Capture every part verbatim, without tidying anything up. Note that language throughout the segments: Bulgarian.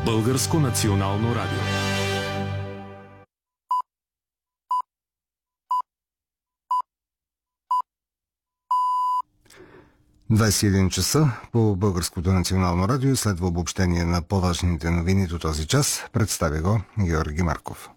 Българско национално радио. двадесет и един часа по Българското национално радио следва обобщение на по-важните новини до този час. Представя го Георги Марков.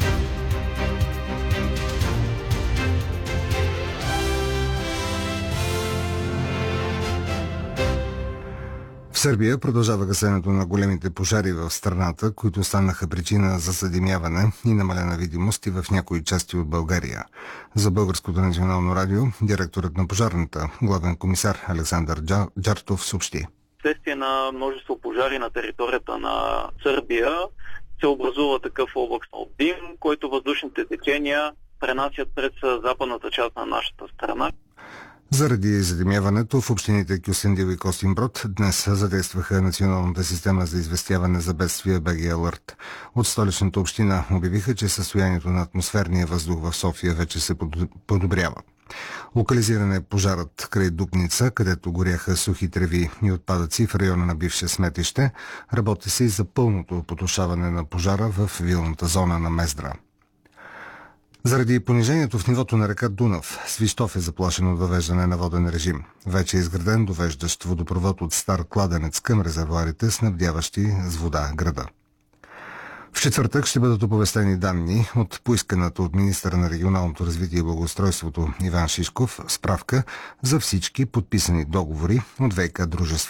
В Сърбия продължава гасенето на големите пожари в страната, които станаха причина за съдимяване и намалена видимост и в някои части от България. За Българското национално радио директорът на пожарната, главен комисар Александър Джартов съобщи. Вследствие на множество пожари на територията на Сърбия се образува такъв облак от дим, който въздушните течения пренасят през западната част на нашата страна. Заради задимяването в общините Кюстендил и Костинброд днес задействаха националната система за известяване за бедствия би джи Alert. От столичната община обявиха, че състоянието на атмосферния въздух в София вече се подобрява. Локализиран е пожарът край Дупница, където горяха сухи треви и отпадъци в района на бивше сметище. Работи се и за пълното потушаване на пожара в вилната зона на Мездра. Заради понижението в нивото на река Дунав, Свищов е заплашен от въвеждане на воден режим. Вече е изграден довеждащ водопровод от стар кладенец към резервоарите, снабдяващи с вода града. В четвъртък ще бъдат оповестени данни от поисканата от министъра на регионалното развитие и благоустройството Иван Шишков справка за всички подписани договори от ВиК дружества